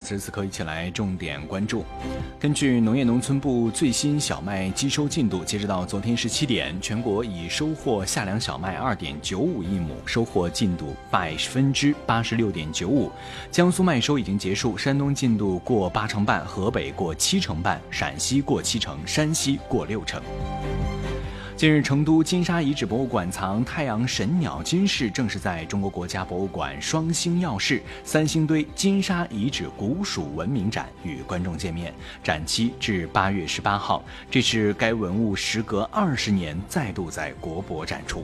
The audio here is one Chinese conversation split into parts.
此时此刻一起来重点关注。根据农业农村部最新小麦机收进度，截止到昨天17点，全国已收获夏粮小麦2.95亿亩，收获进度86.95%。江苏麦收已经结束，山东进度过8成半，河北过7成半，陕西过7成，山西过6成。近日，成都金沙遗址博物馆藏太阳神鸟金饰正式在中国国家博物馆双星耀世3星堆金沙遗址古蜀文明展与观众见面，展期至8月18号。这是该文物时隔20年再度在国博展出。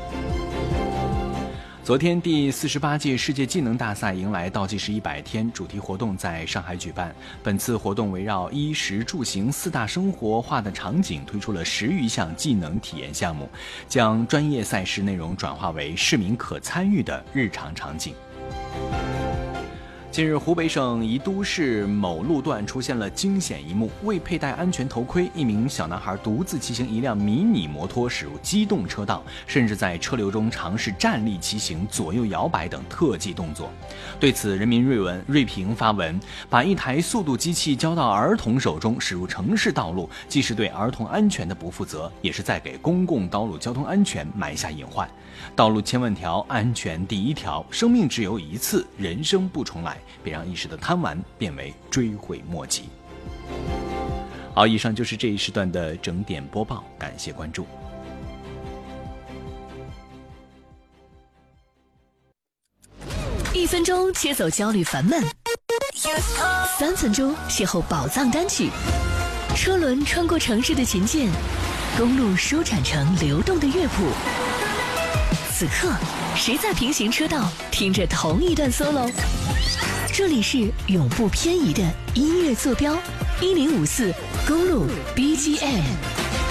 昨天，第48届世界技能大赛迎来倒计时100天，主题活动在上海举办。本次活动围绕衣食住行4大生活化的场景，推出了10余项技能体验项目，将专业赛事内容转化为市民可参与的日常场景。近日，湖北省宜都市某路段出现了惊险一幕，未佩戴安全头盔，一名小男孩独自骑行一辆迷你摩托驶入机动车道，甚至在车流中尝试站立骑行、左右摇摆等特技动作。对此，人民锐评发文，把一台速度机器交到儿童手中驶入城市道路，既是对儿童安全的不负责，也是在给公共道路交通安全埋下隐患。道路千万条，安全第一条，生命只有一次，人生不重来，别让一时的贪玩变为追悔莫及。好，以上就是这一时段的整点播报，感谢关注。 1分钟切走焦虑烦闷，3分钟邂逅宝藏单曲，车轮穿过城市的琴键，公路舒展成流动的乐谱。此刻，谁在平行车道听着同一段 solo？ 这里是永不偏移的音乐坐标，1054公路 BGM。